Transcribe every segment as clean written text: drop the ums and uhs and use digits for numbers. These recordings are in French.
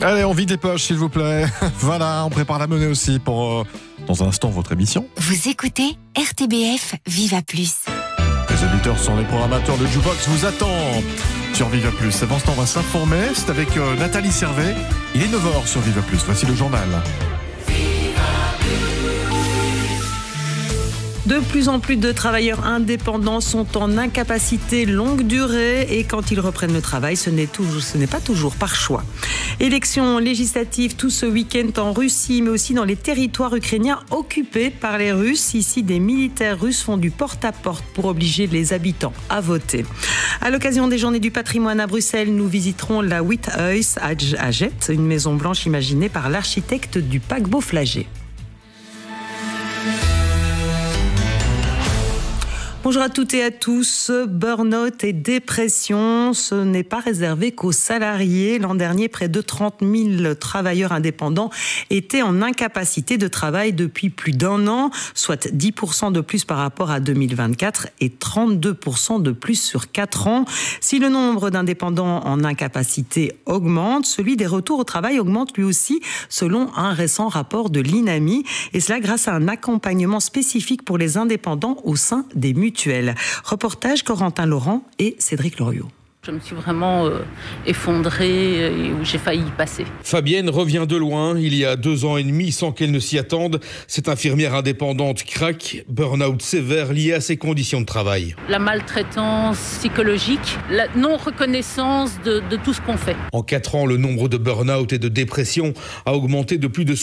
Allez, on vide les poches, s'il vous plaît. Voilà, on prépare la monnaie aussi pour, dans un instant, votre émission. Vous écoutez RTBF Viva Plus. Les auditeurs sont les programmateurs. Le Jukebox vous attend sur Viva Plus. Avant ce temps, on va s'informer. C'est avec Nathalie Servet. Il est 9h sur Viva Plus. Voici le journal. De plus en plus de travailleurs indépendants sont en incapacité longue durée et quand ils reprennent le travail, ce n'est pas toujours par choix. Élections législatives tout ce week-end en Russie, mais aussi dans les territoires ukrainiens occupés par les Russes. Ici, des militaires russes font du porte-à-porte pour obliger les habitants à voter. À l'occasion des Journées du patrimoine à Bruxelles, nous visiterons la Wiethuis à Jette, une maison blanche imaginée par l'architecte du paquebot Flagey. Bonjour à toutes et à tous. Burn-out et dépression, ce n'est pas réservé qu'aux salariés. L'an dernier, près de 30 000 travailleurs indépendants étaient en incapacité de travail depuis plus d'un an, soit 10% de plus par rapport à 2024 et 32% de plus sur 4 ans. Si le nombre d'indépendants en incapacité augmente, celui des retours au travail augmente lui aussi, selon un récent rapport de l'INAMI. Et cela grâce à un accompagnement spécifique pour les indépendants au sein des mutuelles. Reportage Corentin Laurent et Cédric Loriot. Je me suis vraiment effondrée et où j'ai failli y passer. Fabienne revient de loin, il y a 2 ans et demi, sans qu'elle ne s'y attende. Cette infirmière indépendante craque, burn-out sévère lié à ses conditions de travail. La maltraitance psychologique, la non-reconnaissance de tout ce qu'on fait. En 4 ans, le nombre de burn-out et de dépression a augmenté de plus de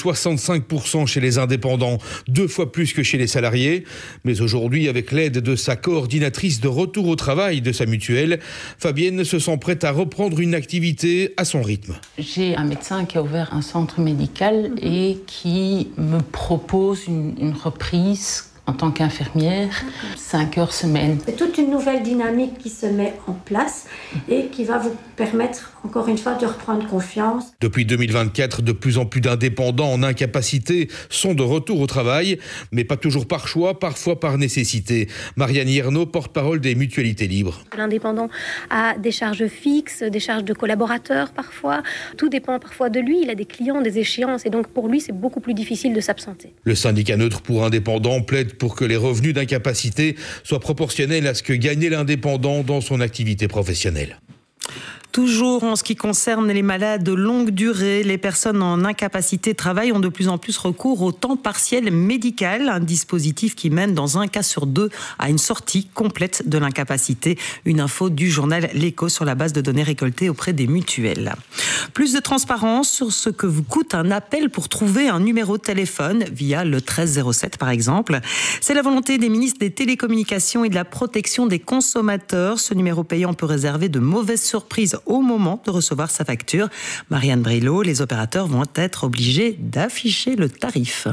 65% chez les indépendants, 2 fois plus que chez les salariés. Mais aujourd'hui, avec l'aide de sa coordinatrice de retour au travail de sa mutuelle, Fabienne se sent prête à reprendre une activité à son rythme. J'ai un médecin qui a ouvert un centre médical et qui me propose une reprise en tant qu'infirmière, 5 heures semaine. C'est toute une nouvelle dynamique qui se met en place et qui va vous permettre, encore une fois, de reprendre confiance. Depuis 2024, de plus en plus d'indépendants en incapacité sont de retour au travail, mais pas toujours par choix, parfois par nécessité. Marianne Hiernaud, porte-parole des mutualités libres. L'indépendant a des charges fixes, des charges de collaborateurs parfois. Tout dépend parfois de lui. Il a des clients, des échéances, et donc pour lui, c'est beaucoup plus difficile de s'absenter. Le syndicat neutre pour indépendants plaide pour que les revenus d'incapacité soient proportionnels à ce que gagnait l'indépendant dans son activité professionnelle. Toujours en ce qui concerne les malades de longue durée, les personnes en incapacité de travail ont de plus en plus recours au temps partiel médical, un dispositif qui mène dans un cas sur 2 à une sortie complète de l'incapacité. Une info du journal L'Écho sur la base de données récoltées auprès des mutuelles. Plus de transparence sur ce que vous coûte un appel pour trouver un numéro de téléphone via le 1307 par exemple. C'est la volonté des ministres des télécommunications et de la protection des consommateurs. Ce numéro payant peut réserver de mauvaises surprises au moment de recevoir sa facture. Marianne Brilot, les opérateurs vont être obligés d'afficher le tarif.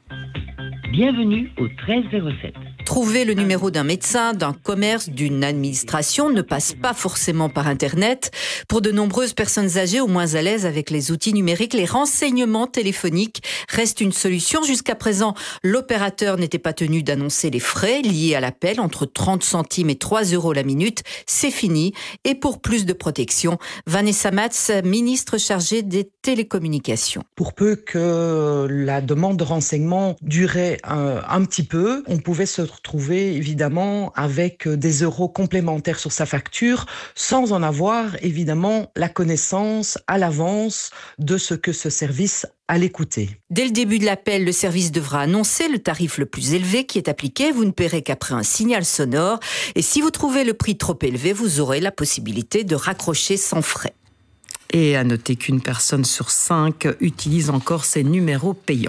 Bienvenue au 1307. Trouver le numéro d'un médecin, d'un commerce, d'une administration ne passe pas forcément par Internet. Pour de nombreuses personnes âgées ou moins à l'aise avec les outils numériques, les renseignements téléphoniques restent une solution. Jusqu'à présent, l'opérateur n'était pas tenu d'annoncer les frais liés à l'appel, entre 30 centimes et 3 € la minute. C'est fini. Et pour plus de protection, Vanessa Matz, ministre chargée des télécommunications. Pour peu que la demande de renseignement durait un petit peu, on pouvait se retrouver évidemment avec des euros complémentaires sur sa facture sans en avoir évidemment la connaissance à l'avance de ce que ce service allait coûter. Dès le début de l'appel, le service devra annoncer le tarif le plus élevé qui est appliqué. Vous ne paierez qu'après un signal sonore. Et si vous trouvez le prix trop élevé, vous aurez la possibilité de raccrocher sans frais. Et à noter qu'une personne sur 5 utilise encore ces numéros payants.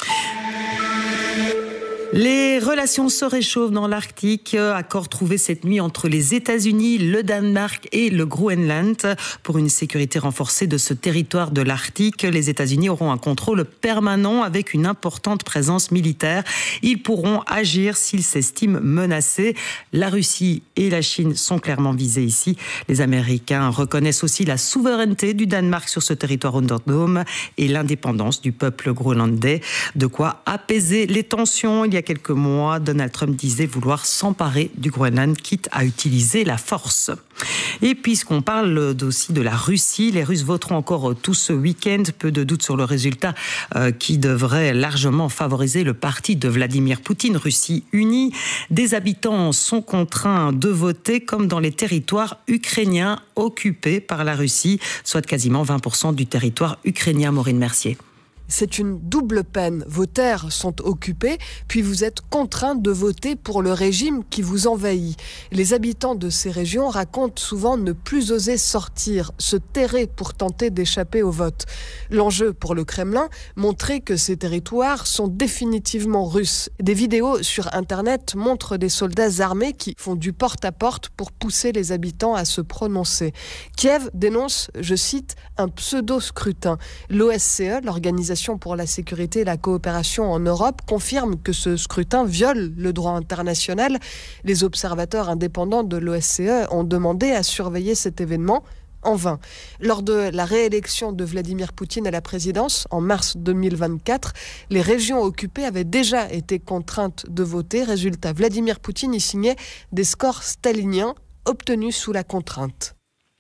Les relations se réchauffent dans l'Arctique. Accord trouvé cette nuit entre les États-Unis, le Danemark et le Groenland. Pour une sécurité renforcée de ce territoire de l'Arctique, les États-Unis auront un contrôle permanent avec une importante présence militaire. Ils pourront agir s'ils s'estiment menacés. La Russie et la Chine sont clairement visées ici. Les Américains reconnaissent aussi la souveraineté du Danemark sur ce territoire autonome et l'indépendance du peuple groenlandais. De quoi apaiser les tensions. Il y a quelques mois, Donald Trump disait vouloir s'emparer du Groenland, quitte à utiliser la force. Et puisqu'on parle aussi de la Russie, les Russes voteront encore tout ce week-end. Peu de doute sur le résultat qui devrait largement favoriser le parti de Vladimir Poutine, Russie unie. Des habitants sont contraints de voter comme dans les territoires ukrainiens occupés par la Russie, soit quasiment 20% du territoire ukrainien. Maureen Mercier. C'est une double peine. Vos terres sont occupées, puis vous êtes contraints de voter pour le régime qui vous envahit. Les habitants de ces régions racontent souvent ne plus oser sortir, se terrer pour tenter d'échapper au vote. L'enjeu pour le Kremlin, montrer que ces territoires sont définitivement russes. Des vidéos sur Internet montrent des soldats armés qui font du porte-à-porte pour pousser les habitants à se prononcer. Kiev dénonce, je cite, un pseudo-scrutin. L'OSCE, l'organisation pour la sécurité et la coopération en Europe, confirme que ce scrutin viole le droit international. Les observateurs indépendants de l'OSCE ont demandé à surveiller cet événement en vain. Lors de la réélection de Vladimir Poutine à la présidence en mars 2024, les régions occupées avaient déjà été contraintes de voter. Résultat, Vladimir Poutine y signait des scores staliniens obtenus sous la contrainte.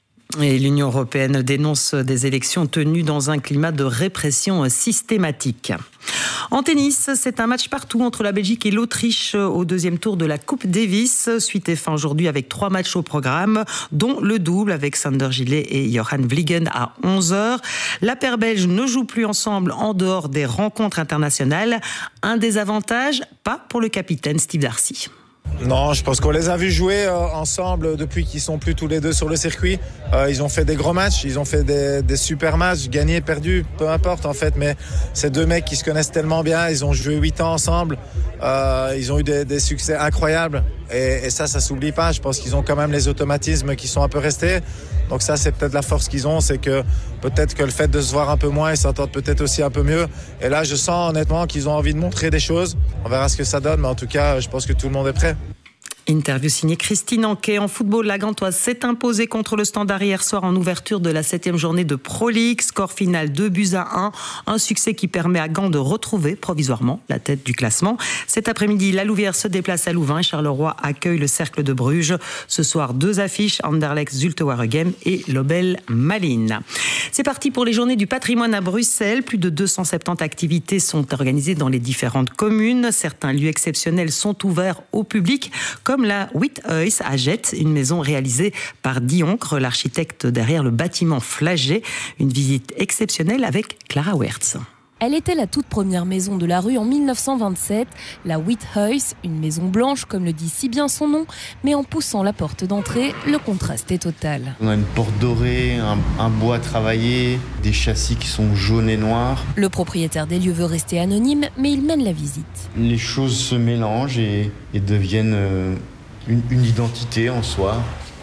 Et l'Union européenne dénonce des élections tenues dans un climat de répression systématique. En tennis, c'est un match partout entre la Belgique et l'Autriche au deuxième tour de la Coupe Davis. Suite et fin aujourd'hui avec 3 matchs au programme, dont le double avec Sander Gillet et Johan Vliegen à 11h. La paire belge ne joue plus ensemble en dehors des rencontres internationales. Un désavantage, pas pour le capitaine Steve Darcy. Non, je pense qu'on les a vus jouer ensemble depuis qu'ils sont plus tous les deux sur le circuit. Ils ont fait des gros matchs, ils ont fait des super matchs, gagnés, perdus, peu importe en fait. Mais ces deux mecs qui se connaissent tellement bien, ils ont joué 8 ans ensemble. Ils ont eu des succès incroyables et ça s'oublie pas. Je pense qu'ils ont quand même les automatismes qui sont un peu restés. Donc ça, c'est peut-être la force qu'ils ont, c'est que peut-être que le fait de se voir un peu moins, ils s'entendent peut-être aussi un peu mieux. Et là, je sens honnêtement qu'ils ont envie de montrer des choses. On verra ce que ça donne, mais en tout cas, je pense que tout le monde est prêt. Interview signée Christine Anquet. En football, la Gantoise s'est imposée contre le Standard hier soir en ouverture de la 7e journée de Pro League. Score final 2-1. Un succès qui permet à Gand de retrouver provisoirement la tête du classement. Cet après-midi, la Louvière se déplace à Louvain et Charleroi accueille le Cercle de Bruges. Ce soir, 2 affiches, Anderlecht Zulte Waregem et Lobel Malines. C'est parti pour les journées du patrimoine à Bruxelles. Plus de 270 activités sont organisées dans les différentes communes. Certains lieux exceptionnels sont ouverts au public, comme la Withuis à Jette, une maison réalisée par Dioncre, l'architecte derrière le bâtiment Flagey. Une visite exceptionnelle avec Clara Wertz. Elle était la toute première maison de la rue en 1927, la Withuis, une maison blanche comme le dit si bien son nom, mais en poussant la porte d'entrée, le contraste est total. On a une porte dorée, un bois travaillé, des châssis qui sont jaunes et noirs. Le propriétaire des lieux veut rester anonyme, mais il mène la visite. Les choses se mélangent et deviennent une identité en soi.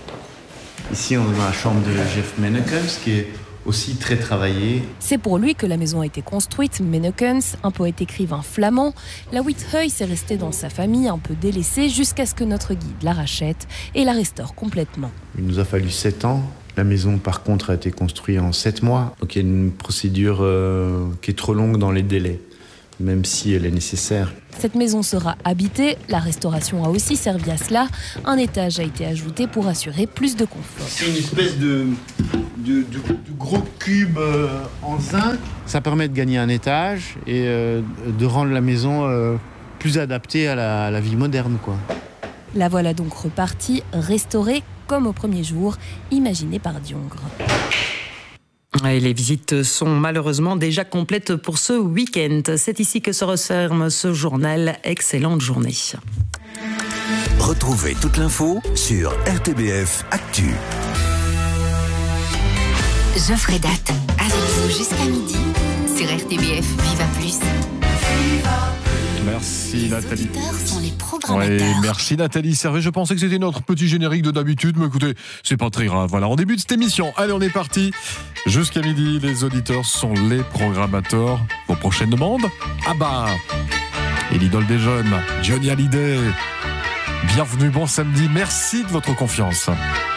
Ici, on est dans la chambre de Jeff Menekens, qui est aussi très travaillé. C'est pour lui que la maison a été construite. Menekens, un poète écrivain flamand, la Withuis est restée dans sa famille un peu délaissée jusqu'à ce que notre guide la rachète et la restaure complètement. Il nous a fallu 7 ans. La maison, par contre, a été construite en 7 mois. Donc il y a une procédure qui est trop longue dans les délais, même si elle est nécessaire. Cette maison sera habitée. La restauration a aussi servi à cela. Un étage a été ajouté pour assurer plus de confort. C'est une espèce de gros cube en zinc. Ça permet de gagner un étage et de rendre la maison plus adaptée à la vie moderne, quoi. La voilà donc repartie, restaurée comme au premier jour, imaginée par Dioncre. Et les visites sont malheureusement déjà complètes pour ce week-end. C'est ici que se referme ce journal. Excellente journée. Retrouvez toute l'info sur RTBF Actu. Geoffrey Date, avec vous jusqu'à midi sur RTBF Viva Plus. Merci Nathalie. Les auditeurs sont les programmateurs. Ouais, merci Nathalie Servet. Je pensais que c'était notre petit générique de d'habitude, mais écoutez, c'est pas très grave. Voilà, on débute cette émission. Allez, on est parti. Jusqu'à midi, les auditeurs sont les programmateurs. Vos prochaines demandes ? ABBA. Et l'idole des jeunes, Johnny Hallyday. Bienvenue, bon samedi. Merci de votre confiance.